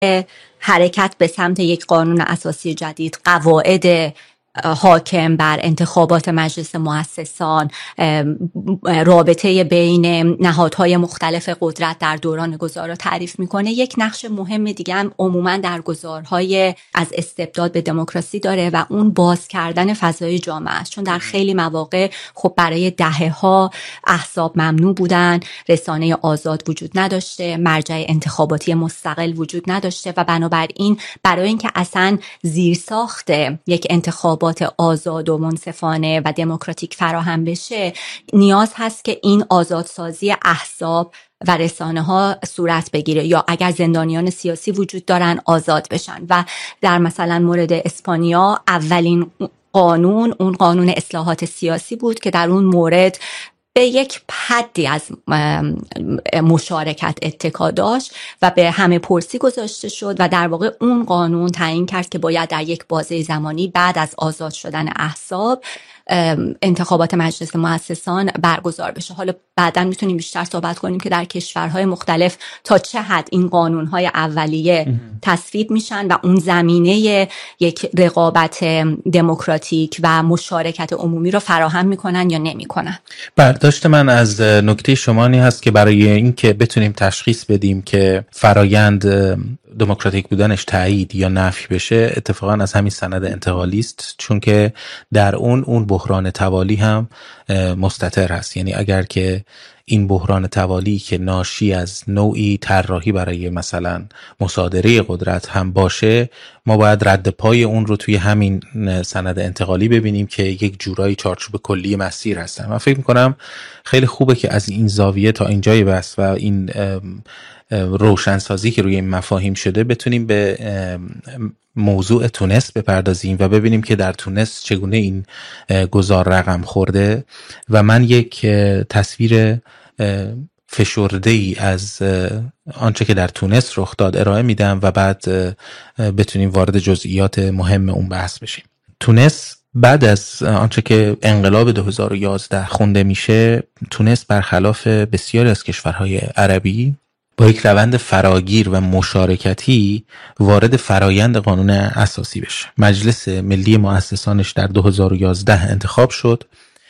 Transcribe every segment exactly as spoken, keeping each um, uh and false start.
حرکت به سمت یک قانون اساسی جدید، قواعد حاکم بر انتخابات مجلس مؤسسان، رابطه بین نهادهای مختلف قدرت در دوران گذار را تعریف میکنه. یک نقش مهم دیگه هم عموما در گذارهای از استبداد به دموکراسی داره و اون باز کردن فضای جامعه است، چون در خیلی مواقع خب برای دهه‌ها احزاب ممنوع بودن، رسانه آزاد وجود نداشته، مرجع انتخاباتی مستقل وجود نداشته و بنابراین برای اینکه اصلا زیرساخت یک انتخاب آزاد و منصفانه و دموکراتیک فراهم بشه، نیاز هست که این آزادسازی احزاب و رسانه ها صورت بگیره، یا اگر زندانیان سیاسی وجود دارن آزاد بشن. و در مثلا مورد اسپانیا اولین قانون اون قانون اصلاحات سیاسی بود که در اون مورد به یک حدی از مشارکت اتکا داشت و به همه پرسی گذاشته شد و در واقع اون قانون تعیین کرد که باید در یک بازه زمانی بعد از آزاد شدن احزاب انتخابات مجلس مؤسسان برگزار بشه. حالا بعداً میتونیم بیشتر صحبت کنیم که در کشورهای مختلف تا چه حد این قانونهای اولیه تصویب میشن و اون زمینه یک رقابت دموکراتیک و مشارکت عمومی رو فراهم میکنن یا نمیکنن. برداشت من از نکته شما این هست که برای اینکه بتونیم تشخیص بدیم که فرایند دموکراتیک بودنش تایید یا نفی بشه، اتفاقا از همین سند انتقالی است، چون که در اون اون بحران توالی هم مستتر هست. یعنی اگر که این بحران توالی که ناشی از نوعی طراحی برای مثلا مصادره قدرت هم باشه، ما باید رد پای اون رو توی همین سند انتقالی ببینیم که یک جورایی چارچوب کلی مسیر هستن. من فکر میکنم خیلی خوبه که از این زاویه تا اینجای بس و این روشنسازی که روی این مفاهیم شده بتونیم به موضوع تونس بپردازیم و ببینیم که در تونس چگونه این گذار رقم خورده. و من یک تصویر فشرده ای از آنچه که در تونس رخ داد ارائه میدم و بعد بتونیم وارد جزئیات مهم اون بحث بشیم. تونس بعد از آنچه که انقلاب دو هزار و یازده خونده میشه، تونس برخلاف بسیاری از کشورهای عربی با یک روند فراگیر و مشارکتی وارد فرایند قانون اساسی بشه. مجلس ملی مؤسسانش در دو هزار و یازده انتخاب شد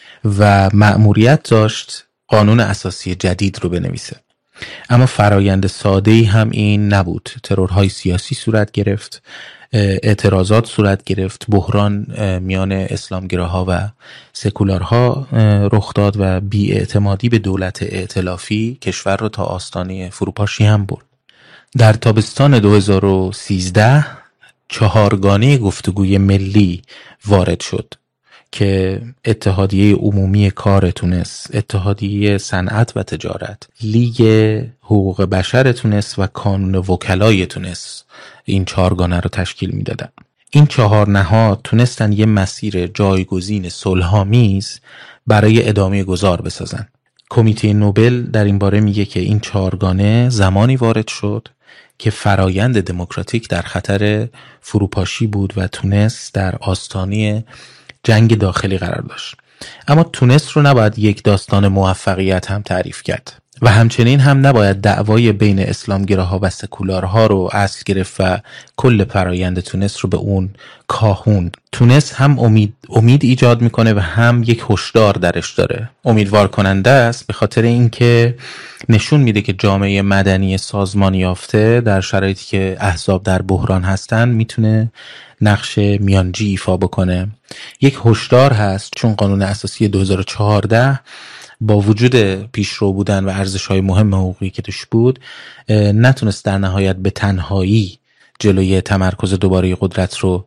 و مأموریت داشت قانون اساسی جدید رو بنویسه. اما فرایند ساده‌ای هم این نبود. ترورهای سیاسی صورت گرفت، اعتراضات صورت گرفت، بحران میان اسلامگراها و سکولارها رخ داد و بی‌اعتمادی به دولت ائتلافی کشور رو تا آستانه فروپاشی هم برد. در تابستان دو هزار و سیزده چهارگانه گفتگوی ملی وارد شد که اتحادیه عمومی کار تونس، اتحادیه صنعت و تجارت، لیگ حقوق بشر تونس و کانون وکلای تونس این چهارگانه رو تشکیل میدادن. این چهار نهاد تونستن یه مسیر جایگزین صلح‌آمیز برای ادامه گذار بسازن. کمیته نوبل در این باره میگه که این چهارگانه زمانی وارد شد که فرایند دموکراتیک در خطر فروپاشی بود و تونس در آستانه جنگ داخلی قرار داشت. اما تونس رو نباید یک داستان موفقیت هم تعریف کرد و همچنین هم نباید دعوای بین اسلامگراها و سکولارها رو اصل گرفت و کل فرایند تونس رو به اون کاهوند. تونس هم امید امید ایجاد میکنه و هم یک هشدار درش داره. امیدوار کننده است به خاطر اینکه نشون میده که جامعه مدنی سازمان یافته در شرایطی که احزاب در بحران هستن میتونه نقش میانجی ایفا بکنه. یک هشدار هست چون قانون اساسی دو هزار و چهارده با وجود پیشرو بودن و ارزش‌های مهم حقوقی که توش بود نتونست در نهایت به تنهایی جلوی تمرکز دوباره قدرت رو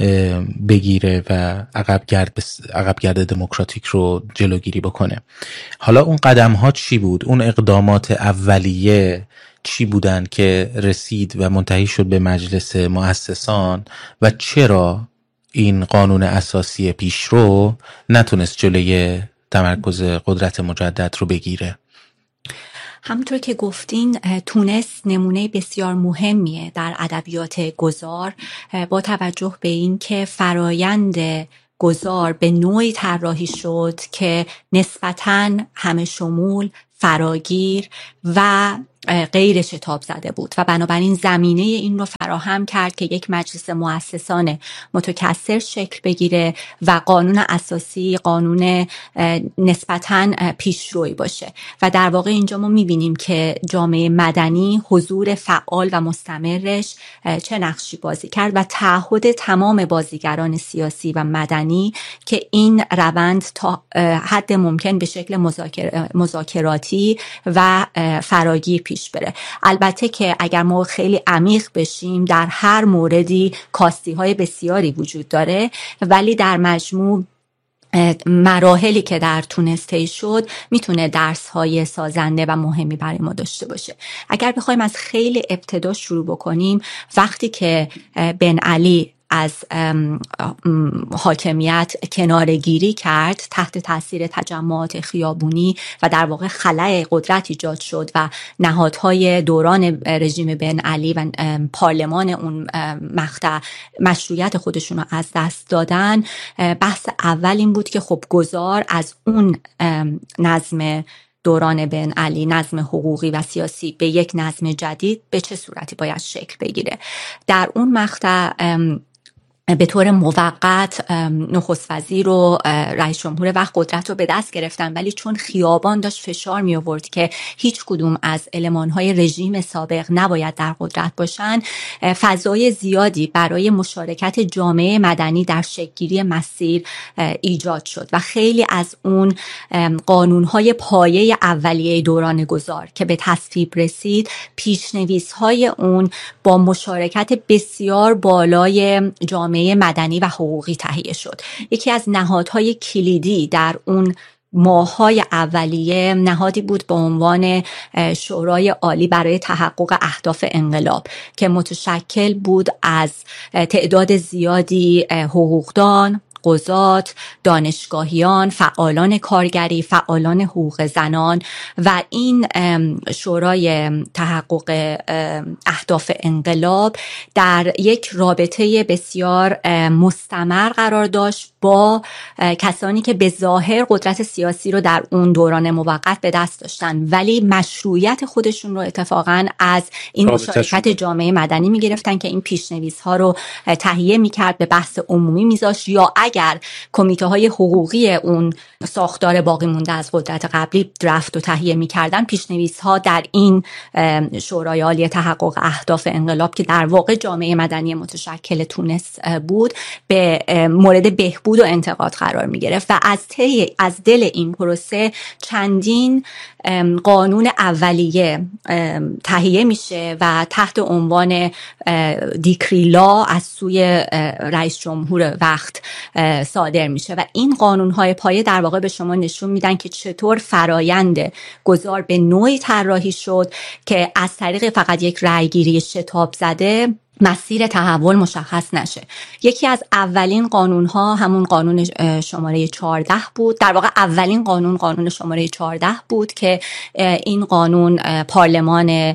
بگیره و عقب گرد عقب گرد دموکراتیک رو جلوگیری بکنه. حالا اون قدم‌ها چی بود؟ اون اقدامات اولیه چی بودن که رسید و منتهی شد به مجلس مؤسسان و چرا این قانون اساسی پیشرو نتونست جلوی تمرکز قدرت مجدد رو بگیره؟ همونطور که گفتین تونس نمونه بسیار مهمیه در ادبیات گذار، با توجه به این که فرایند گذار به نوعی طراحی شد که نسبتاً همه شمول، فراگیر و غیر شتاب زده بود و بنابراین زمینه این رو فراهم کرد که یک مجلس مؤسسان متکثر شکل بگیره و قانون اساسی قانون نسبتاً پیشروی باشه. و در واقع اینجا ما میبینیم که جامعه مدنی حضور فعال و مستمرش چه نقشی بازی کرد و تعهد تمام بازیگران سیاسی و مدنی که این روند تا حد ممکن به شکل مذاکر... مذاکراتی و فراگیر پیش بره. البته که اگر ما خیلی عمیق بشیم در هر موردی کاستی های بسیاری وجود داره، ولی در مجموع مراحلی که در تونس طی شد میتونه درس های سازنده و مهمی برای ما داشته باشه. اگر بخوایم از خیلی ابتدا شروع بکنیم، وقتی که بن علی از حاکمیت کناره‌گیری کرد تحت تاثیر تجمعات خیابونی و در واقع خلأ قدرت ایجاد شد و نهادهای دوران رژیم بن علی و پارلمان اون مقطع مشروعیت خودشون رو از دست دادن، بحث اول این بود که خب گذار از اون نظم دوران بن علی، نظم حقوقی و سیاسی، به یک نظم جدید به چه صورتی باید شکل بگیره. در اون مقطع به طور موقت نخست وزیر و رئیس جمهور وقت قدرت رو به دست گرفتن، ولی چون خیابان داشت فشار می آورد که هیچ کدوم از المان‌های رژیم سابق نباید در قدرت باشن، فضای زیادی برای مشارکت جامعه مدنی در شکل‌گیری مسیر ایجاد شد و خیلی از اون قانون‌های پایه اولیه دوران گذار که به تصویب رسید، پیش‌نویس‌های اون با مشارکت بسیار بالای جامعه مدنی و حقوقی تهیه شد. یکی از نهادهای کلیدی در اون ماه‌های اولیه نهادی بود با عنوان شورای عالی برای تحقق اهداف انقلاب که متشکل بود از تعداد زیادی حقوقدان، قضات، دانشگاهیان، فعالان کارگری، فعالان حقوق زنان و این شورای تحقق اهداف انقلاب در یک رابطه بسیار مستمر قرار داشت با کسانی که به ظاهر قدرت سیاسی رو در اون دوران موقت به دست داشتن، ولی مشروعیت خودشون رو اتفاقاً از این مشارکت جامعه مدنی می‌گرفتن که این پیش‌نویس‌ها رو تهیه می‌کرد، به بحث عمومی می‌ذاشت، یا اگر کمیته های حقوقی اون ساختار باقی مونده از قدرت قبلی درفت و تهیه می‌کردن، پیش‌نویس‌ها در این شورای عالی تحقق اهداف انقلاب که در واقع جامعه مدنی متشکل تونس بود به مورد بهبود و انتقاد قرار می‌گرفت و از طی از دل این پروسه چندین قانون اولیه تهیه میشه و تحت عنوان دیکریلا از سوی رئیس جمهور وقت صادر میشه و این قانون‌های پایه در واقع به شما نشون میدن که چطور فرایند گذار به نوعی طراحی شد که از طریق فقط یک رأیگیری شتاب زده مسیر تحول مشخص نشه. یکی از اولین قانون‌ها همون قانون شماره چهارده بود. در واقع اولین قانون قانون شماره چهارده بود که این قانون پارلمان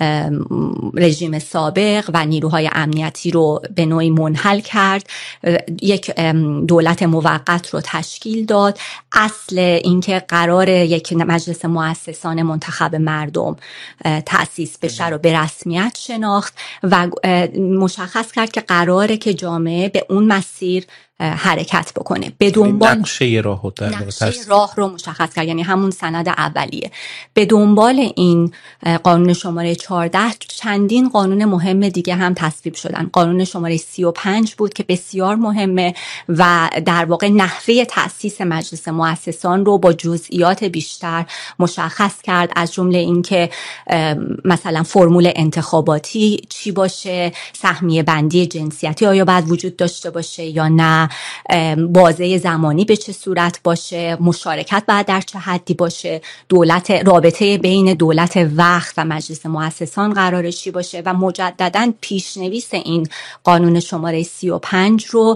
رژیم سابق و نیروهای امنیتی رو به نوعی منحل کرد، یک دولت موقت رو تشکیل داد. اصل اینکه قرار یک مجلس مؤسسان منتخب مردم تأسیس بشه رو به رسمیت شناخت و مشخص کرد که قراره که جامعه به اون مسیر حرکت بکنه. به دنبال نقشه راه در نقشه راه رو مشخص کرد، یعنی همون سند اولیه. به دنبال این قانون شماره چهارده چندین قانون مهم دیگه هم تصویب شدن. قانون شماره سی و پنج بود که بسیار مهمه و در واقع نحوه تأسیس مجلس مؤسسان رو با جزئیات بیشتر مشخص کرد، از جمله اینکه مثلا فرمول انتخاباتی چی باشه، سهمیه بندی جنسیتی آیا باید وجود داشته باشه یا نه، بازه زمانی به چه صورت باشه، مشارکت باید در چه حدی باشه، دولت رابطه بین دولت وقت و مجلس مؤسسان قراره چی باشه و مجدداً پیشنویس این قانون شماره سی و پنج رو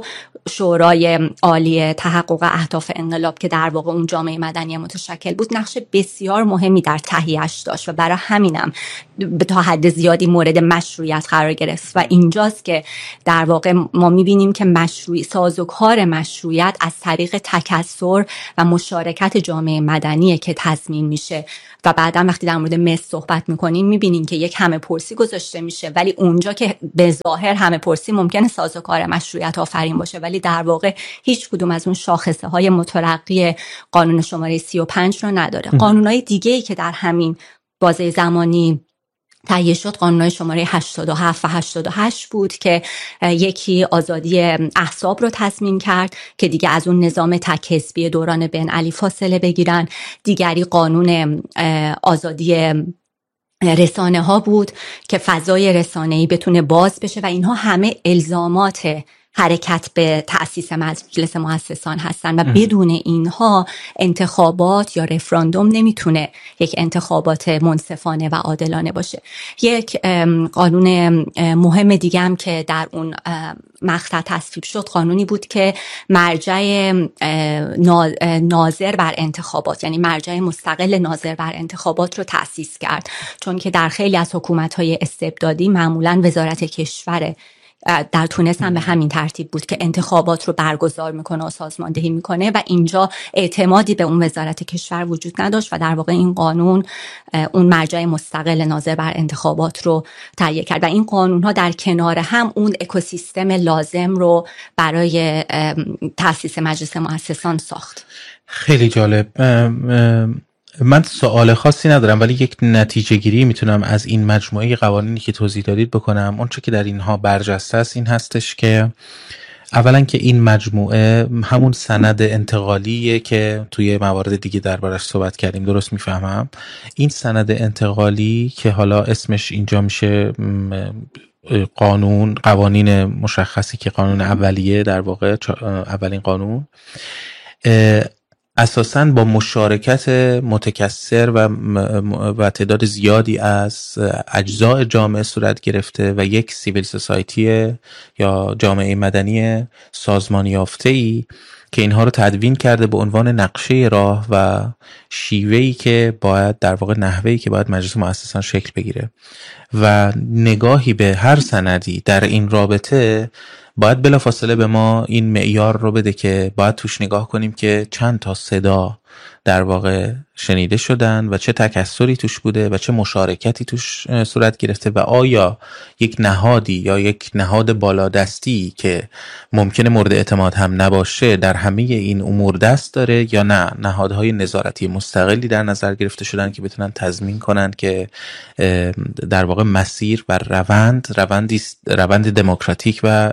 شورای عالی تحقق اهداف انقلاب که در واقع اون جامعه مدنی متشکل بود نقش بسیار مهمی در تهیه‌اش داشت و برای همینم به تا حد زیادی مورد مشروعیت قرار گرفت و اینجاست که در واقع ما می‌بینیم که مشروع سازوکار مشروعیت از طریق تکثر و مشارکت جامعه مدنی که تضمین میشه و بعداً وقتی در مورد مصر صحبت می‌کنیم می‌بینیم که یک همه پرسی گذاشته میشه، ولی اونجا که به ظاهر همه پرسی ممکنه سازوکار مشروعیت آفرین باشه ولی در واقع هیچ کدوم از اون شاخصه های مترقی قانون شماره سی و پنج رو نداره. قانون‌های دیگه‌ای که در همین بازه زمانی تهیه شد قانون‌های شماره هشتاد و هفت و هشتاد و هشت بود که یکی آزادی احزاب رو تضمین کرد که دیگه از اون نظام تک حزبی دوران بن علی فاصله بگیرن، دیگری قانون آزادی رسانه ها بود که فضای رسانه‌ای بتونه باز بشه و اینها همه الزامات حرکت به تأسیس مجلس مؤسسان هستن و بدون اینها انتخابات یا رفراندوم نمیتونه یک انتخابات منصفانه و عادلانه باشه. یک قانون مهم دیگه هم که در اون مقطع تصویب شد قانونی بود که مرجع ناظر بر انتخابات، یعنی مرجع مستقل ناظر بر انتخابات رو تأسیس کرد، چون که در خیلی از حکومت‌های استبدادی معمولاً وزارت کشور در تونس هم به همین ترتیب بود که انتخابات رو برگزار میکنه و سازماندهی میکنه و اینجا اعتمادی به اون وزارت کشور وجود نداشت و در واقع این قانون اون مرجع مستقل ناظر بر انتخابات رو تهیه کرد و این قانون ها در کنار هم اون اکوسیستم لازم رو برای تأسیس مجلس مؤسسان ساخت. خیلی جالب. ام ام من سوال خاصی ندارم ولی یک نتیجه گیری میتونم از این مجموعه قوانینی که توضیح دادید بکنم. اون چه که در اینها برجسته است این هستش که اولا که این مجموعه همون سند انتقالیه که توی موارد دیگه دربارش صحبت کردیم، درست میفهمم؟ این سند انتقالی که حالا اسمش اینجا میشه قانون قوانین مشخصی که قانون اولیه در واقع اولین قانون اساساً با مشارکت متکثر و و تعداد زیادی از اجزای جامعه صورت گرفته و یک سیویل سوسایتی یا جامعه مدنی سازمان یافته‌ای که اینها رو تدوین کرده به عنوان نقشه راه و شیوهی که باید در واقع نحوهی که باید مجلس مؤسسان شکل بگیره و نگاهی به هر سندی در این رابطه باید بلافاصله به ما این معیار رو بده که باید توش نگاه کنیم که چند تا صدا در واقع شنیده شدن و چه تکثری توش بوده و چه مشارکتی توش صورت گرفته و آیا یک نهادی یا یک نهاد بالادستی که ممکنه مورد اعتماد هم نباشه در همه این امور دست داره یا نه نهادهای نظارتی مستقلی در نظر گرفته شدن که بتونن تضمین کنن که در واقع مسیر و روند روندی روند دموکراتیک و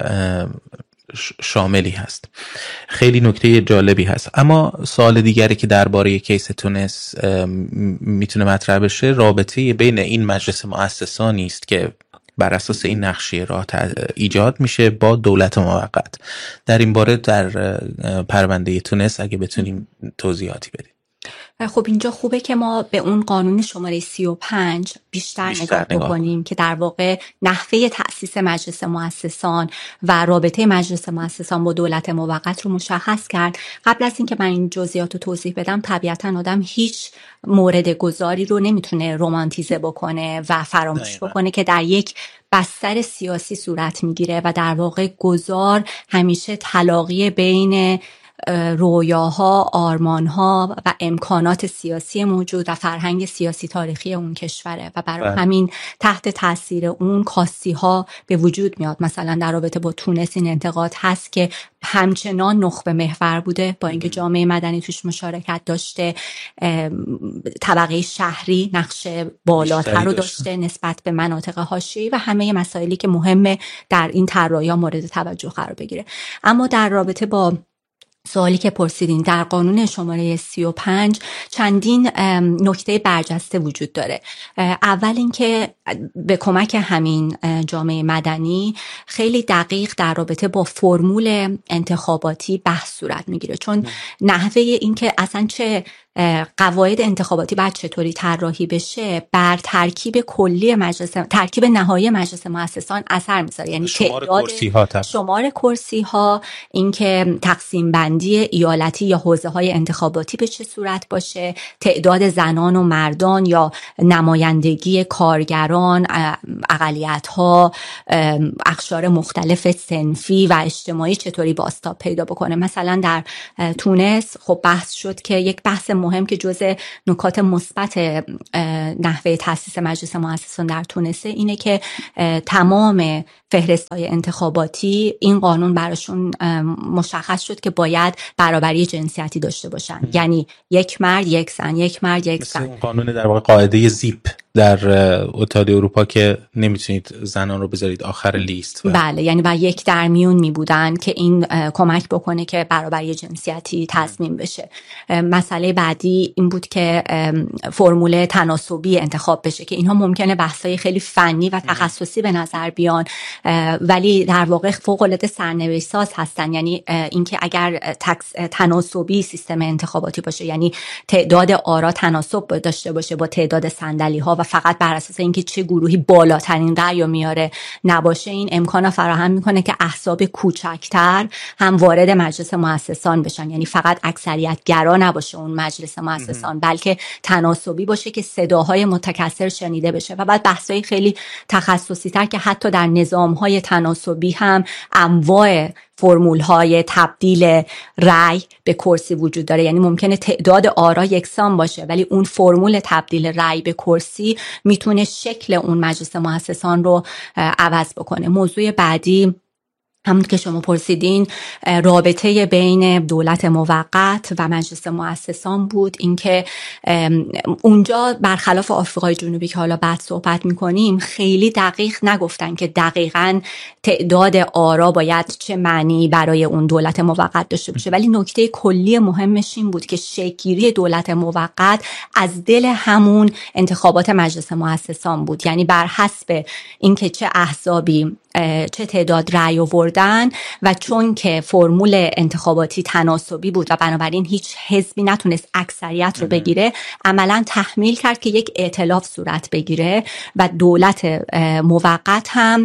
شاملی هست. خیلی نکته جالبی هست. اما سوال دیگری که درباره کیس تونس میتونه مطرح بشه رابطه بین این مجلس مؤسسانی است که بر اساس این نقشه راه ایجاد میشه با دولت موقت. در این باره در پرونده تونس اگه بتونیم توضیحاتی بدیم. خب اینجا خوبه که ما به اون قانون شماره سی و پنج بیشتر, بیشتر نگاه, نگاه بکنیم که در واقع نحوه تأسیس مجلس مؤسسان و رابطه مجلس مؤسسان با دولت موقت رو مشخص کرد. قبل از اینکه من این جزئیات رو توضیح بدم طبیعتاً آدم هیچ مورد گذاری رو نمیتونه رومانتیزه بکنه و فراموش بکنه که در یک بستر سیاسی صورت میگیره و در واقع گذار همیشه تلاقی بین رویاها، آرمانها و امکانات سیاسی موجود و فرهنگ سیاسی تاریخی اون کشوره و برای همین تحت تاثیر اون کاستی‌ها به وجود میاد. مثلا در رابطه با تونس این انتقاد هست که همچنان نخبه محور بوده با اینکه جامعه مدنی توش مشارکت داشته، طبقه شهری نقش بالاتر رو داشته نسبت به مناطق حاشیه‌ای و همه مسائلی که مهمه در این طراحی مورد توجه قرار بگیره. اما در رابطه با سوالی که پرسیدین در قانون شماره سی و پنج چندین نکته برجسته وجود داره. اول اینکه به کمک همین جامعه مدنی خیلی دقیق در رابطه با فرمول انتخاباتی بحث صورت میگیره، چون نحوه اینکه اصلا چه قواعد انتخاباتی باید چطوری طراحی بشه بر ترکیب کلی مجلس ترکیب نهایی مجلس مؤسسان اثر میذاره. یعنی شمار تعداد کرسی ها شمار کرسی ها، اینکه تقسیم بندی ایالتی یا حوزه های انتخاباتی به چه صورت باشه، تعداد زنان و مردان یا نمایندگی کارگران، اقلیت ها، اقشار مختلف صنفی و اجتماعی چطوری بازتاب پیدا بکنه. مثلا در تونس خب بحث شد که یک بحث مهم که جزء نکات مثبت نحوه تأسیس مجلس مؤسسان در تونس اینه که تمام فهرست‌های انتخاباتی این قانون براشون مشخص شد که باید برابری جنسیتی داشته باشن. ام. یعنی یک مرد یک زن، یک مرد یک زن. مثل قانون در واقع قاعده زیپ در اتحادیه اروپا که نمیتونید زنان رو بذارید آخر لیست. و... بله، یعنی با یک در میون می بودن که این کمک بکنه که برابری جنسیتی تضمین بشه. مسئله بعدی این بود که فرمول تناسبی انتخاب بشه که اینها ممکنه بحث‌های خیلی فنی و تخصصی به نظر بیان، ولی در واقع فوق‌العاده سرنوشت ساز هستن. یعنی اینکه اگر تناسبی سیستم انتخاباتی باشه، یعنی تعداد آرا تناسب داشته باشه با تعداد صندلی‌ها و فقط بر اساس اینکه چه گروهی بالاترین رأی میاره نباشه، این امکان فراهم میکنه که احزاب کوچکتر هم وارد مجلس مؤسسان بشن. یعنی فقط اکثریت گرا نباشه اون مجلس مؤسسان، بلکه تناسبی باشه که صداهای متکثر شنیده بشه. و بعد بحث‌های خیلی تخصصی تر که حتی در نظام‌های تناسبی هم انواع فرمول‌های تبدیل رأی به کرسی وجود داره. یعنی ممکنه تعداد آرا یکسان باشه ولی اون فرمول تبدیل رأی به کرسی میتونه شکل اون مجلس مؤسسان رو عوض بکنه. موضوع بعدی همون که شما پرسیدین رابطه بین دولت موقت و مجلس مؤسسان بود. اینکه اونجا برخلاف آفریقای جنوبی که حالا بعد صحبت میکنیم خیلی دقیق نگفتن که دقیقاً تعداد آرا باید چه معنی برای اون دولت موقت داشته باشه، ولی نکته کلی مهمش این بود که شکل‌گیری دولت موقت از دل همون انتخابات مجلس مؤسسان بود. یعنی بر حسب اینکه چه احزابی چه تعداد رأی آوردن و چون که فرمول انتخاباتی تناسبی بود و بنابراین هیچ حزبی نتونست اکثریت رو بگیره، عملاً تحمیل کرد که یک ائتلاف صورت بگیره و دولت موقت هم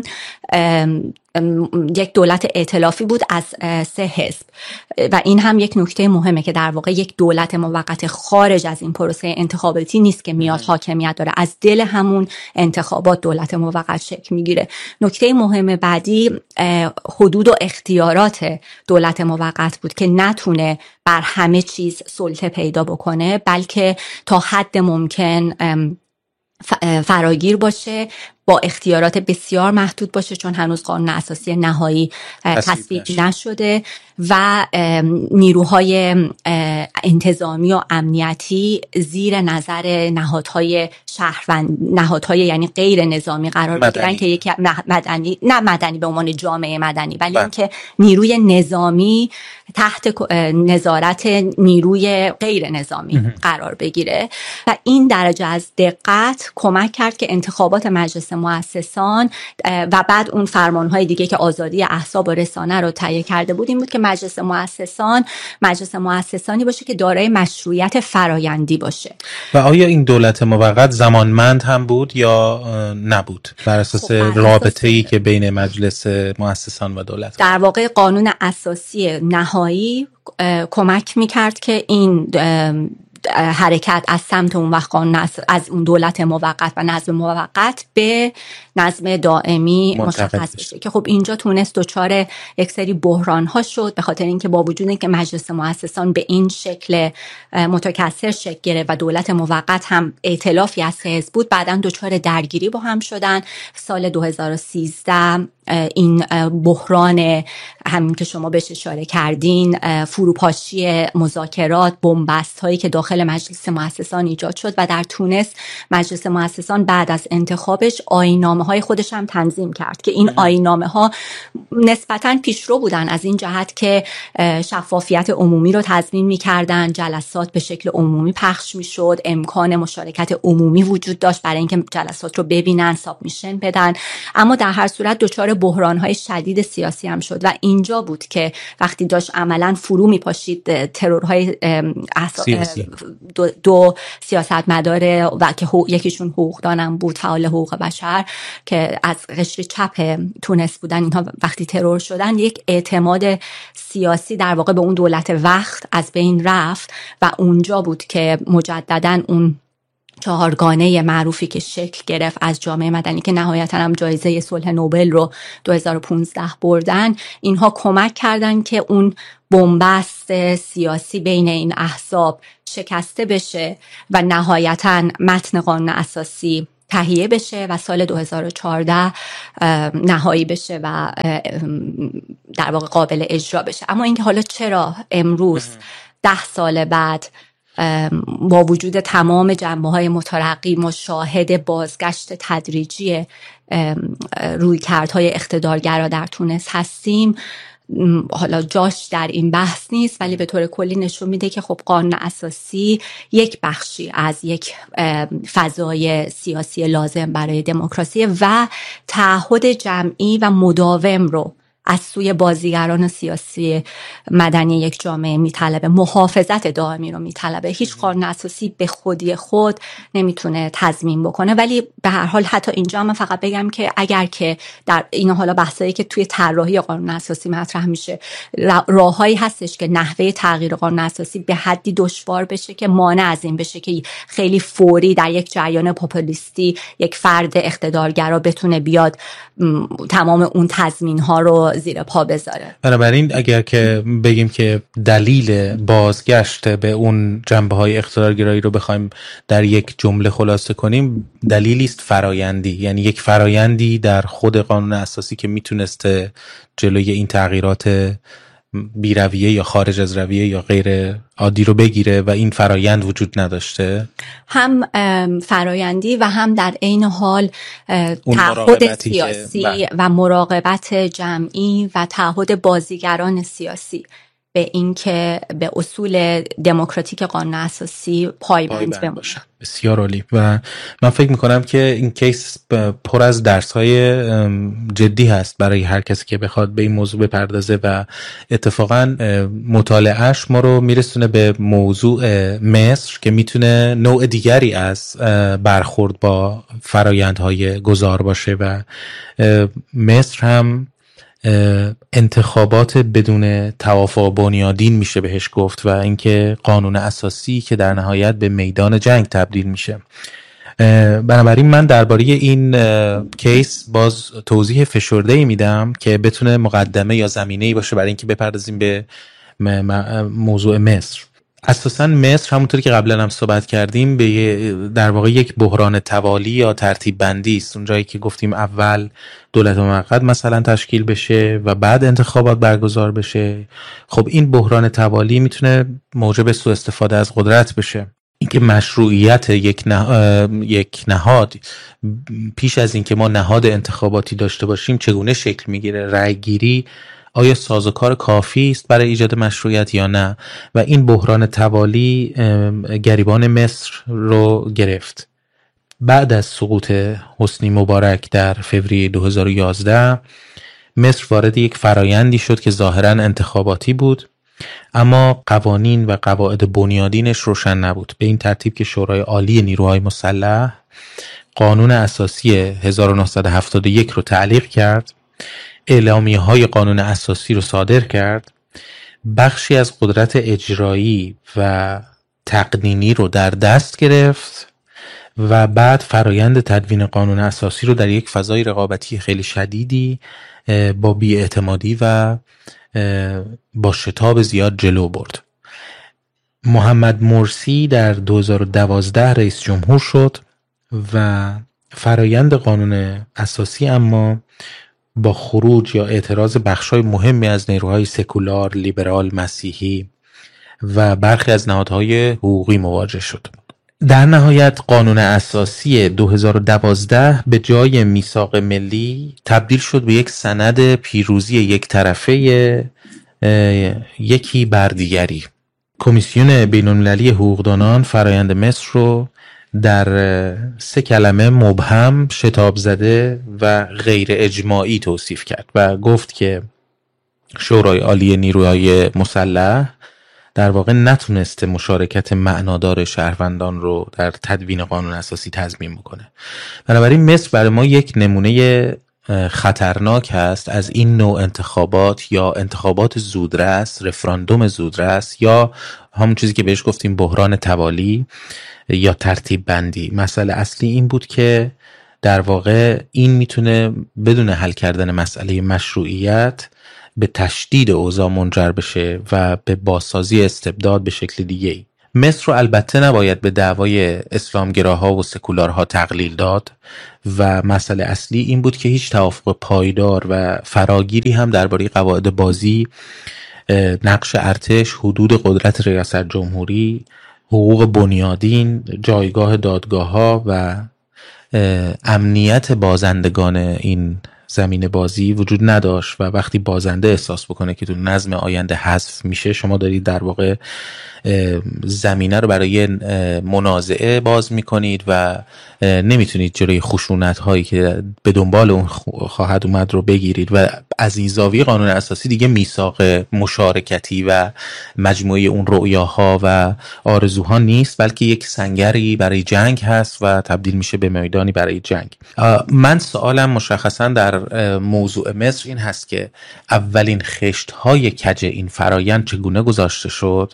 یک دولت ائتلافی بود از سه حزب. و این هم یک نکته مهمه که در واقع یک دولت موقت خارج از این پروسه انتخاباتی نیست که میاد حاکمیت داره، از دل همون انتخابات دولت موقت شکل میگیره. نکته مهم بعدی حدود و اختیارات دولت موقت بود که نتونه بر همه چیز سلطه پیدا بکنه، بلکه تا حد ممکن فراگیر باشه، با اختیارات بسیار محدود باشه، چون هنوز قانون اساسی نهایی تصویب نشده و نیروهای انتظامی و امنیتی زیر نظر نهادهای شهروند نهادهای یعنی غیر نظامی قرار بگیرن که یک مدنی نه مدنی به عنوان جامعه مدنی، ولی اینکه نیروی نظامی تحت نظارت نیروی غیر نظامی قرار بگیره. و این درجه از دقت کمک کرد که انتخابات مجلس مؤسسان و بعد اون فرمانهای دیگه که آزادی احزاب و رسانه رو تهیه کرده بود این بود که مجلس مؤسسان مجلس مؤسسانی باشه که دارای مشروعیت فرایندی باشه. و آیا این دولت موقت زمانمند هم بود یا نبود بر اساس خب رابطه‌ای که بین مجلس مؤسسان و دولت؟ در واقع قانون اساسی نهایی کمک می‌کرد که این حرکت از سمت اون وقت قانون از اون دولت موقت و نظم موقت به نظم دائمی مشخص بشه که خب اینجا تونست دچار یک سری بحران ها شد، به خاطر اینکه با وجود اینکه مجلس مؤسسان به این شکل متکثر شکل گرفت و دولت موقت هم ائتلافی از حزب بود، بعداً دچار درگیری با هم شدن. سال دو هزار و سیزده این بحران همین که شما بهش اشاره کردین، فروپاشی مذاکرات، بنبست هایی که داخل مجلس مؤسسان ایجاد شد و در تونس مجلس مؤسسان بعد از انتخابش آیین‌نامه های خودش هم تنظیم کرد که این آیین‌نامه ها نسبتاً پیشرو بودن از این جهت که شفافیت عمومی رو تضمین می‌کردن، جلسات به شکل عمومی پخش می‌شد، امکان مشارکت عمومی وجود داشت برای اینکه جلسات رو ببینن، سابمیشن بدن. اما در هر صورت دچار دچار بحران‌های شدید سیاسی هم شد و اینجا بود که وقتی داشت عملاً فرو می‌پاشید ترورهای سیاسی. دو, دو سیاستمدار و که یکیشون حقوقدانم بود، فعال حقوق بشر که از قشر چپ تونس بودن، اینها وقتی ترور شدن یک اعتماد سیاسی در واقع به اون دولت وقت از بین رفت و اونجا بود که مجدداً اون چهارگانه معروفی که شکل گرفت از جامعه مدنی که نهایتاً هم جایزه صلح نوبل رو دو هزار و پانزده بردن، اینها کمک کردن که اون بنبست سیاسی بین این احزاب شکسته بشه و نهایتاً متن قانون اساسی تهیه بشه و سال دو هزار و چهارده نهایی بشه و در واقع قابل اجرا بشه. اما اینکه حالا چرا امروز ده سال بعد با وجود تمام جنبه‌های مترقی مشاهد بازگشت تدریجی رویکردهای اقتدارگرا در تونس هستیم، حالا جاش در این بحث نیست، ولی به طور کلی نشون میده که خب قانون اساسی یک بخشی از یک فضای سیاسی لازم برای دموکراسی و تعهد جمعی و مداوم رو از سوی بازیگران سیاسی مدنی یک جامعه میطلبه، محافظت دائمی رو میطلبه. هیچ قانون اساسی به خودی خود نمیتونه تضمین بکنه، ولی به هر حال حتی اینجا من فقط بگم که اگر که در این حالا بحثایی که توی طراحی قانون اساسی مطرح میشه راههایی هستش که نحوه تغییر قانون اساسی به حدی دشوار بشه که مانع از این بشه که خیلی فوری در یک جریان پاپولیستی یک فرد اقتدارگرا بتونه بیاد تمام اون تضمین‌ها رو زیر پا بذاره. بنابراین اگر که بگیم که دلیل بازگشت به اون جنبه‌های اقتدارگرایی رو بخوایم در یک جمله خلاصه کنیم، دلیلی است فرایندی، یعنی یک فرایندی در خود قانون اساسی که میتونسته جلوی این تغییرات بی‌رویه یا خارج از رویه یا غیر عادی رو بگیره و این فرایند وجود نداشته. هم فرایندی و هم در عین حال تعهد سیاسی و مراقبت جمعی و تعهد بازیگران سیاسی به این که به اصول دموکراتیک قانون اساسی پایبند بمونن. بسیار عالی. و من فکر میکنم که این کیس پر از درس‌های جدی هست برای هر کسی که بخواد به این موضوع بپردازه و اتفاقا مطالعهش ما رو میرسونه به موضوع مصر که میتونه نوع دیگری از برخورد با فرایندهای گذار باشه و مصر هم انتخابات بدون توافق بنیادین میشه بهش گفت و اینکه قانون اساسی که در نهایت به میدان جنگ تبدیل میشه. بنابراین من درباره این کیس باز توضیح فشرده‌ای میدم که بتونه مقدمه یا زمینه‌ای باشه برای اینکه بپردازیم به موضوع مصر. اساساً مصر همونطوری که قبلا هم صحبت کردیم به در واقع یک بحران توالی یا ترتیب بندی است. اونجایی که گفتیم اول دولت موقت مثلا تشکیل بشه و بعد انتخابات برگزار بشه، خب این بحران توالی میتونه موجب سوء استفاده از قدرت بشه. اینکه مشروعیت یک نه... یک نهاد پیش از اینکه ما نهاد انتخاباتی داشته باشیم چگونه شکل میگیره، رأی گیری آیا سازوکار کافی است برای ایجاد مشروعیت یا نه، و این بحران توالی گریبان مصر رو گرفت. بعد از سقوط حسنی مبارک در فوریه دو هزار و یازده مصر وارد یک فرایندی شد که ظاهراً انتخاباتی بود، اما قوانین و قواعد بنیادینش روشن نبود، به این ترتیب که شورای عالی نیروهای مسلح قانون اساسی هزار و نهصد و هفتاد و یک رو تعلیق کرد، اعلامیه های قانون اساسی رو صادر کرد، بخشی از قدرت اجرایی و تقنینی رو در دست گرفت و بعد فرایند تدوین قانون اساسی رو در یک فضای رقابتی خیلی شدیدی با بی‌اعتمادی و با شتاب زیاد جلو برد. محمد مرسی در دو هزار و دوازده رئیس جمهور شد و فرایند قانون اساسی اما با خروج یا اعتراض بخشای مهمی از نیروهای سکولار، لیبرال، مسیحی و برخی از نهادهای حقوقی مواجه شد. در نهایت قانون اساسی دو هزار و دوازده به جای میثاق ملی تبدیل شد به یک سند پیروزی یک طرفه یکی بر دیگری. کمیسیون بین‌المللی حقوقدانان فرایند مصر رو در سه کلمه مبهم، شتاب زده و غیر اجماعی توصیف کرد و گفت که شورای عالی نیروهای مسلح در واقع نتونسته مشارکت معنادار شهروندان رو در تدوین قانون اساسی تضمین بکنه. بنابراین مصر برای ما یک نمونه خطرناک هست از این نوع انتخابات یا انتخابات زودرس، رفراندوم زودرس، یا همون چیزی که بهش گفتیم بحران توالی یا ترتیب بندی. مسئله اصلی این بود که در واقع این میتونه بدون حل کردن مسئله مشروعیت به تشدید اوضاع منجر بشه و به بازسازی استبداد به شکل دیگه‌ای. مصر رو البته نباید به دعوای اسلامگراها و سکولارها تقلیل داد و مسئله اصلی این بود که هیچ توافق پایدار و فراگیری هم درباره قواعد بازی، نقش ارتش، حدود قدرت ریاست جمهوری، حقوق بنیادین، جایگاه دادگاه‌ها و امنیت بازندگان این زمین بازی وجود نداشت و وقتی بازنده احساس بکنه که تو نظم آینده حذف میشه، شما دارید در واقع زمینه رو برای منازعه باز میکنید و نمیتونید جلوی خشونت هایی که به دنبال اون خواهد اومد رو بگیرید و از این زاویه قانون اساسی دیگه میثاق مشارکتی و مجموعه اون رؤیاها و آرزوها نیست، بلکه یک سنگری برای جنگ هست و تبدیل میشه به میدانی برای جنگ. من سوالم مشخصا در موضوع مصر این هست که اولین خشت های کج این فرایند چگونه گذاشته شد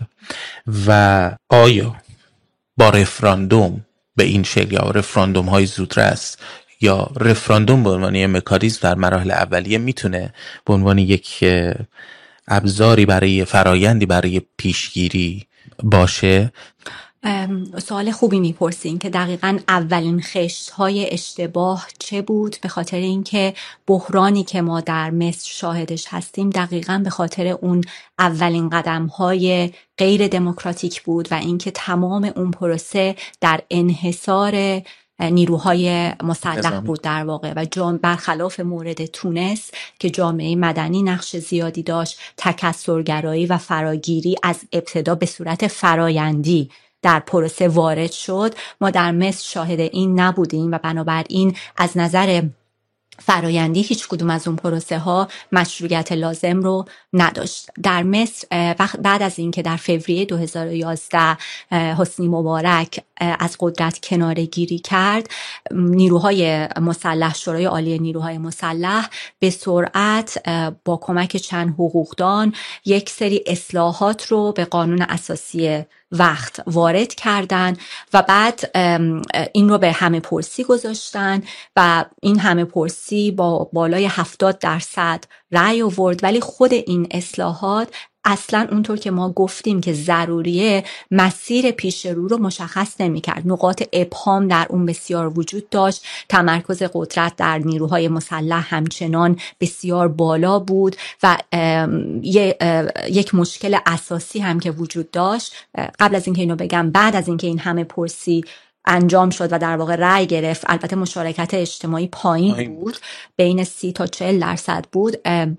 و آیا با رفراندوم به این شکل یا رفراندوم های زودرس یا رفراندوم به عنوان یک مکانیزم در مراحل اولیه میتونه به عنوان یک ابزاری برای فرایندی برای پیشگیری باشه؟ سوال خوبی میپرسین که دقیقاً اولین خشت‌های اشتباه چه بود، به خاطر اینکه بحرانی که ما در مصر شاهدش هستیم دقیقاً به خاطر اون اولین قدم‌های غیر دموکراتیک بود و اینکه تمام اون پروسه در انحصار نیروهای مسلح بود در واقع و جام برخلاف مورد تونس که جامعه مدنی نقش زیادی داشت، تکثرگرایی و فراگیری از ابتدا به صورت فرایندی در پروسه وارد شد. ما در مصر شاهد این نبودیم و بنابراین از نظر فرایندی هیچ کدوم از اون پروسه ها مشروعیت لازم رو نداشت. در مصر بعد از اینکه در فوریه دو هزار و یازده حسنی مبارک از قدرت کناره گیری کرد، نیروهای مسلح، شورای عالی نیروهای مسلح به سرعت با کمک چند حقوقدان یک سری اصلاحات رو به قانون اساسی وقت وارد کردن و بعد این رو به همه پرسی گذاشتن و این همه پرسی با بالای هفتاد درصد رأی آورد، ولی خود این اصلاحات اصلا اونطور که ما گفتیم که ضروریه مسیر پیش رو رو مشخص نمی کرد. نقاط ابهام در اون بسیار وجود داشت. تمرکز قدرت در نیروهای مسلح همچنان بسیار بالا بود و یک مشکل اساسی هم که وجود داشت، قبل از اینکه اینو بگم، بعد از اینکه این همه پرسی انجام شد و در واقع رأی گرفت، البته مشارکت اجتماعی پایین بود، بین سی تا چهل درصد بود،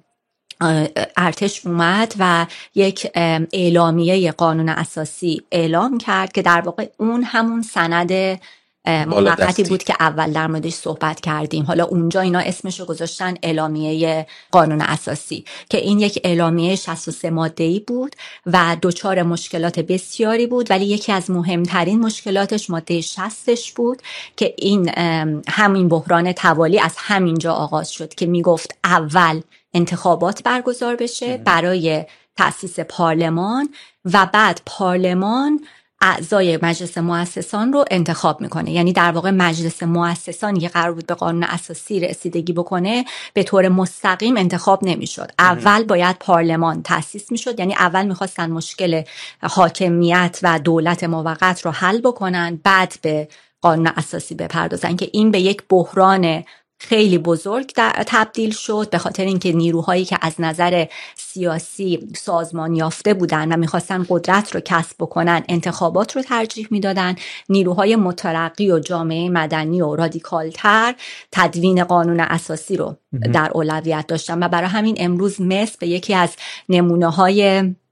ارتش اومد و یک اعلامیه قانون اساسی اعلام کرد که در واقع اون همون سند موقتی بود که اول در موردش صحبت کردیم. حالا اونجا اینا اسمشو گذاشتن اعلامیه قانون اساسی، که این یک اعلامیه شصت و سه ماده‌ای بود و دچار مشکلات بسیاری بود، ولی یکی از مهمترین مشکلاتش ماده شصتش بود که این همین بحران توالی از همینجا آغاز شد که میگفت اول انتخابات برگزار بشه برای تأسیس پارلمان و بعد پارلمان اعضای مجلس مؤسسان رو انتخاب میکنه. یعنی در واقع مجلس مؤسسانی که قرار بود به قانون اساسی رسیدگی بکنه به طور مستقیم انتخاب نمیشد. اول باید پارلمان تأسیس میشد، یعنی اول میخواستن مشکل حاکمیت و دولت موقت رو حل بکنن، بعد به قانون اساسی بپردازن، که این به یک بحران خیلی بزرگ تبدیل شد به خاطر اینکه نیروهایی که از نظر سیاسی سازمان یافته بودن و میخواستن قدرت رو کسب بکنن انتخابات رو ترجیح میدادن، نیروهای مترقی و جامعه مدنی و رادیکالتر تدوین قانون اساسی رو در اولویت داشتن و برای همین امروز مصر به یکی از نمونه‌های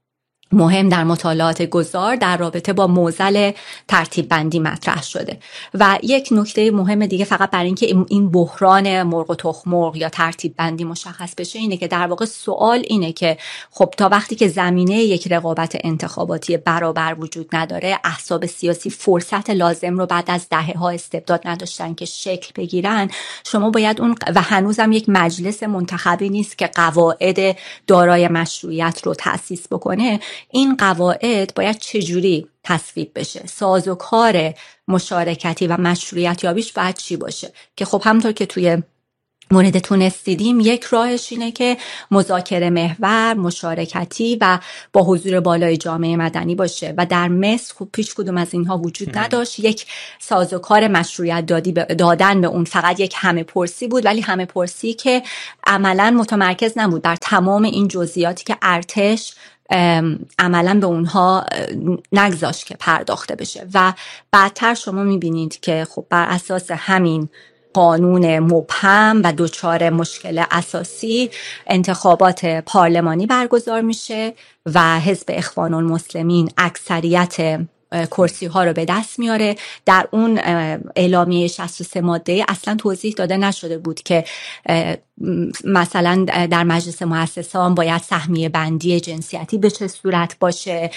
مهم در مطالعات گذار در رابطه با معضل ترتیب بندی مطرح شده. و یک نکته مهم دیگه فقط برای اینکه این بحران مرغ و تخم مرغ یا ترتیب بندی مشخص بشه اینه که در واقع سوال اینه که خب تا وقتی که زمینه یک رقابت انتخاباتی برابر وجود نداره، احزاب سیاسی فرصت لازم رو بعد از دهه‌ها استبداد نداشتن که شکل بگیرن، شما باید اون و هنوزم یک مجلس منتخبی نیست که قواعد دارای مشروعیت رو تأسیس بکنه. این قواعد باید چجوری تصویب بشه؟ سازوکار مشارکتی و مشروعیت یابیش باید چی باشه؟ که خب همونطور که توی مورد تونس دیدیم، یک راهش اینه که مذاکره محور، مشارکتی و با حضور بالای جامعه مدنی باشه و در مصر خب هیچ کدوم از اینها وجود نداشت. یک سازوکار مشروعیت دادی دادن به اون فقط یک همه پرسی بود، ولی همه پرسی که عملاً متمرکز نبود در تمام این جزئیاتی که ارتش عملاً به اونها نگذاشت که پرداخته بشه. و بعدتر شما میبینید که خب بر اساس همین قانون مبهم و دوچار مشکل اساسی انتخابات پارلمانی برگزار میشه و حزب اخوان المسلمین اکثریت کرسی ها رو به دست میاره. در اون اعلامیه شصت و سه ماده اصلا توضیح داده نشده بود که مثلا در مجلس مؤسسان باید سهمیه بندی جنسیتی به چه صورت باشه،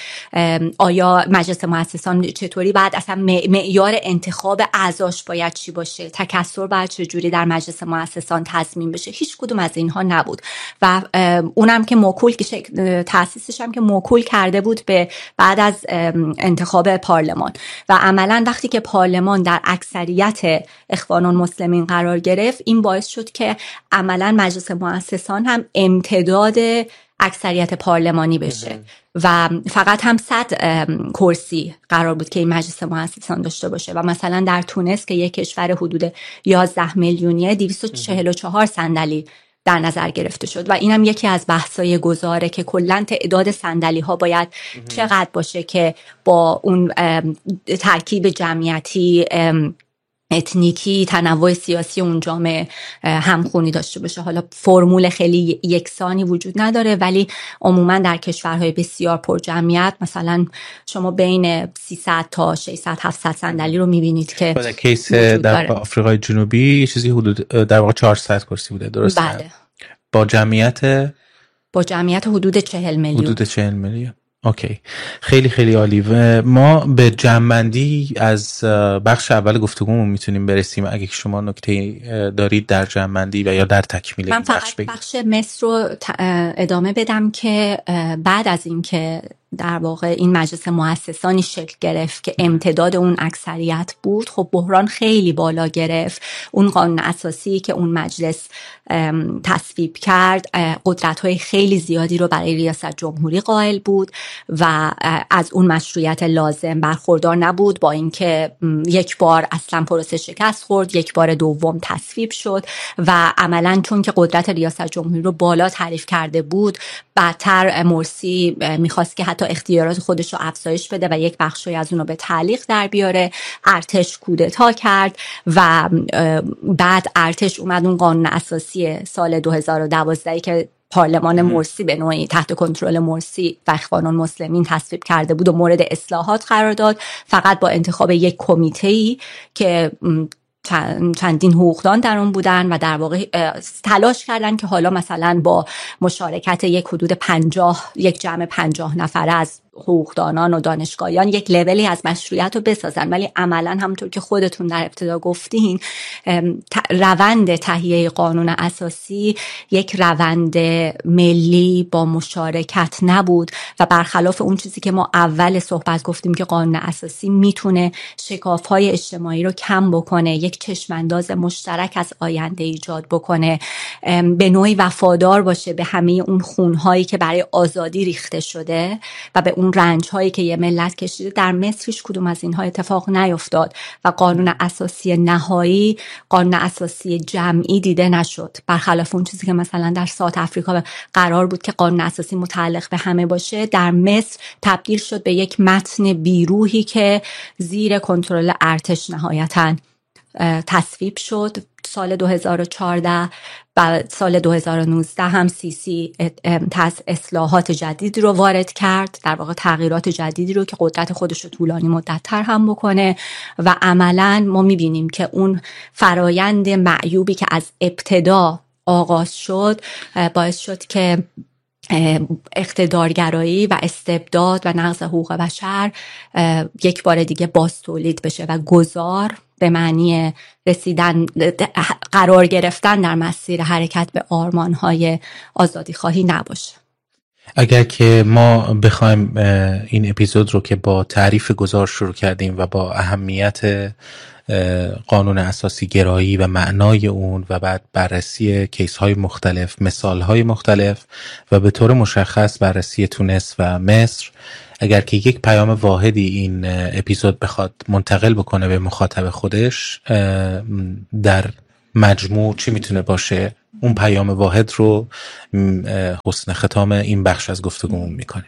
آیا مجلس مؤسسان چطوری بعد اصلا معیار انتخاب اعضاش باید چی باشه، تکثر باید چجوری در مجلس مؤسسان تضمین بشه. هیچ کدوم از اینها نبود و اونم که موکول تأسیسش هم که موکول کرده بود به بعد از انتخاب پارلمان و عملا وقتی که پارلمان در اکثریت اخوان المسلمین قرار گرفت، این باعث شد که عملا مجلس مؤسسان هم امتداد اکثریت پارلمانی بشه و فقط هم صد کرسی قرار بود که این مجلس مؤسسان داشته باشه و مثلا در تونس که یک کشور حدود یازده میلیونیه دویست و چهل و چهار صندلی در نظر گرفته شد و اینم یکی از بحث‌های گذاره که کلاً تعداد صندلی‌ها باید چقدر باشه که با اون ترکیب جمعیتی، اتنیکی، تنوع سیاسی اون جامعه همخونی داشته باشه. حالا فرمول خیلی یکسانی وجود نداره، ولی عموما در کشورهای بسیار پر جمعیت مثلا شما بین سیصد تا ششصد هفتصد صندلی رو میبینید که در کیس در آفریقای جنوبی یه چیزی حدود در واقع چهارصد کرسی بوده، درسته؟ بله. با جمعیت با جمعیت حدود چهل میلیون. حدود چهل میلیون. اوکی، خیلی خیلی عالی. و ما به جمع‌بندی از بخش اول گفتگومون میتونیم برسیم. اگه شما نکته دارید در جمع‌بندی و یا در تکمیل این بخش بگید. من فقط بخش مصر رو ادامه بدم که بعد از این که در واقع این مجلس مؤسسانی شکل گرفت که امتداد اون اکثریت بود، خب بحران خیلی بالا گرفت. اون قانون اساسی که اون مجلس تصویب کرد قدرت‌های خیلی زیادی رو برای ریاست جمهوری قائل بود و از اون مشروعیت لازم برخوردار نبود، با اینکه یک بار اصلا پروسه شکست خورد، یک بار دوم تصویب شد و عملاً چون که قدرت ریاست جمهوری رو بالا تعریف کرده بود، بعدتر مرسی میخواست که حتی اختیارات خودش رو افزایش بده و یک بخشی از اون رو به تعلیق در بیاره. ارتش کودتا کرد و بعد ارتش اومد اون قانون اساسی سال دو هزار و دوازده که پارلمان مرسی به نوعی تحت کنترل مرسی و اخوان المسلمین تصویب کرده بود و مورد اصلاحات قرار داد، فقط با انتخاب یک کمیته‌ای که چندین حقوقدان در اون بودن و در واقع تلاش کردن که حالا مثلا با مشارکت یک حدود پنجاه یک جمع پنجاه نفره از حقوقدانان و دانشگاهیان یک لولی از مشروعیت رو بسازن، ولی عملا همونطور که خودتون در ابتدا گفتین روند تهیه قانون اساسی یک روند ملی با مشارکت نبود و برخلاف اون چیزی که ما اول صحبت گفتیم که قانون اساسی میتونه شکاف‌های اجتماعی رو کم بکنه، یک چشمانداز مشترک از آینده ایجاد بکنه، به نوعی وفادار باشه به همه اون خونهایی که برای آزادی ریخته شده و به اون رنج هایی که یه ملت کشیده، در مصر هیچ کدوم از اینها اتفاق نیفتاد و قانون اساسی نهایی، قانون اساسی جمعی دیده نشد. برخلاف اون چیزی که مثلا در ساوت آفریقا قرار بود که قانون اساسی متعلق به همه باشه، در مصر تبدیل شد به یک متن بیروحی که زیر کنترل ارتش نهایتاً تصویب شد سال دو هزار و چهارده و سال دو هزار و نوزده هم سیسی اصلاحات جدید رو وارد کرد، در واقع تغییرات جدیدی رو که قدرت خودش رو طولانی مدت تر هم بکنه و عملاً ما میبینیم که اون فرایند معیوبی که از ابتدا آغاز شد باعث شد که اقتدارگرایی و استبداد و نقض حقوق بشر یک بار دیگه باز تولید بشه و گذار به معنی رسیدن قرار گرفتن در مسیر حرکت به آرمان‌های آزادی خواهی نباشه. اگر که ما بخوایم این اپیزود رو که با تعریف گذار شروع کردیم و با اهمیت قانون اساسی گرایی و معنای اون و بعد بررسی کیس های مختلف، مثال های مختلف و به طور مشخص بررسی تونس و مصر، اگر که یک پیام واحدی این اپیزود بخواد منتقل بکنه به مخاطب خودش در مجموع چی میتونه باشه؟ اون پیام واحد رو حسن ختام این بخش از گفتگومون میکنیم.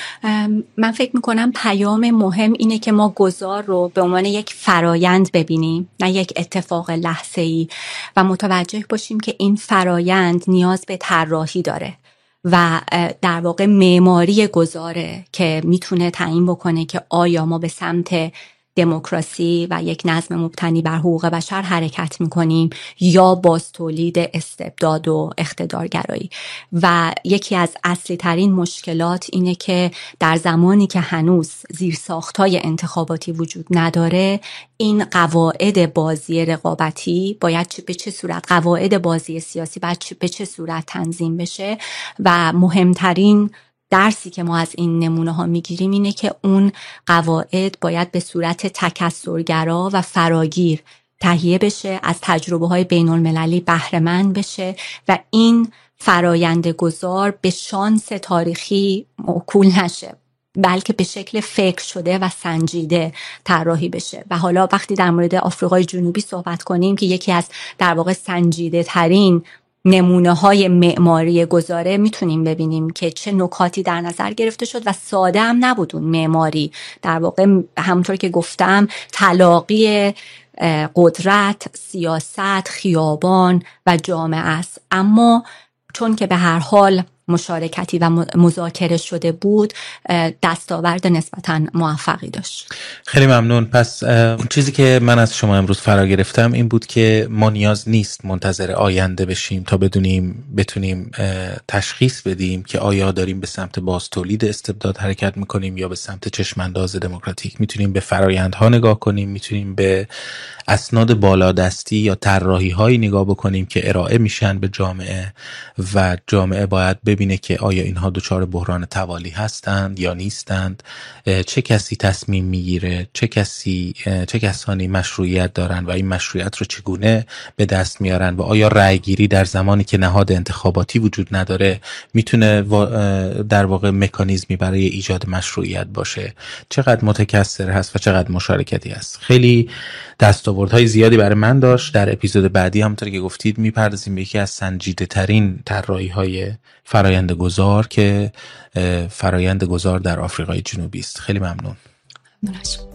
من فکر میکنم پیام مهم اینه که ما گذار رو به عنوان یک فرایند ببینیم، نه یک اتفاق لحظه‌ای، و متوجه باشیم که این فرایند نیاز به طراحی داره و در واقع معماری گذاره که میتونه تعیین بکنه که آیا ما به سمت دموکراسی و یک نظم مبتنی بر حقوق بشر حرکت میکنیم یا باز تولید استبداد و اقتدارگرایی. و یکی از اصلی ترین مشکلات اینه که در زمانی که هنوز زیرساخت‌های انتخاباتی وجود نداره، این قواعد بازی رقابتی باید به چه صورت، قواعد بازی سیاسی باید به چه صورت تنظیم بشه. و مهمترین درسی که ما از این نمونه ها میگیریم اینه که اون قواعد باید به صورت تکثرگرا و فراگیر تهیه بشه، از تجربه های بین المللی بهره مند بشه و این فرایند گذار به شانس تاریخی موکول نشه، بلکه به شکل فکر شده و سنجیده طراحی بشه. و حالا وقتی در مورد آفریقای جنوبی صحبت کنیم که یکی از در واقع سنجیده ترین نمونه های معماری گذاره، میتونیم ببینیم که چه نکاتی در نظر گرفته شد و ساده هم نبود اون معماری. در واقع همونطور که گفتم تلاقی قدرت، سیاست، خیابان و جامعه است، اما چون که به هر حال مشارکتی و مذاکره شده بود دستاورد نسبتاً موفقی داشت. خیلی ممنون. پس اون چیزی که من از شما امروز فرا گرفتم این بود که ما نیاز نیست منتظر آینده بشیم تا بدونیم بتونیم تشخیص بدیم که آیا داریم به سمت باز تولید استبداد حرکت میکنیم یا به سمت چشمانداز دموکراتیک. میتونیم به فرایندها نگاه کنیم، میتونیم به اسناد بالادستی یا طراحی هایی نگاه بکنیم که ارائه میشن به جامعه و جامعه باید ببینه که آیا اینها دچار بحران توالی هستند یا نیستند، چه کسی تصمیم میگیره، چه کسی چه کسانی مشروعیت دارن و این مشروعیت رو چگونه به دست میارن و آیا رأی گیری در زمانی که نهاد انتخاباتی وجود نداره میتونه در واقع مکانیزمی برای ایجاد مشروعیت باشه، چقدر متکثر هست و چقدر مشارکتی هست. خیلی دستاوردهای زیادی برای من داشت. در اپیزود بعدی همونطور که گفتید میپردازیم به یکی از سنجیده ترین طراحی های فرایند گذار که فرایند گذار در آفریقای جنوبی است. خیلی ممنون. ممنون.